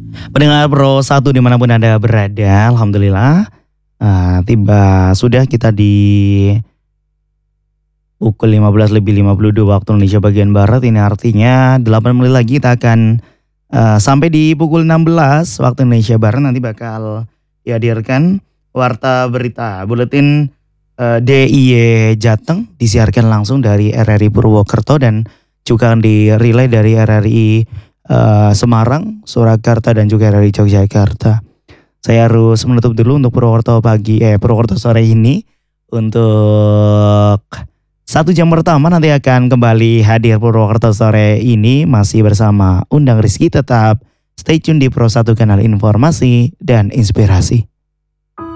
Pendengar Pro 1 dimanapun Anda berada, Alhamdulillah tiba sudah kita di pukul 15:52 waktu Indonesia bagian Barat. Ini artinya 8 menit lagi kita akan sampai di pukul 16 waktu Indonesia Barat. Nanti bakal dihadirkan Warta Berita Buletin DIY Jateng, disiarkan langsung dari RRI Purwokerto dan juga akan direlay dari RRI Semarang, Surakarta dan juga RRI Yogyakarta. Saya harus menutup dulu untuk Purwokerto sore ini. Untuk 1 jam pertama nanti akan kembali hadir Purwokerto sore ini masih bersama Undang Rizky. Tetap stay tune di Pro 1 kanal informasi dan inspirasi.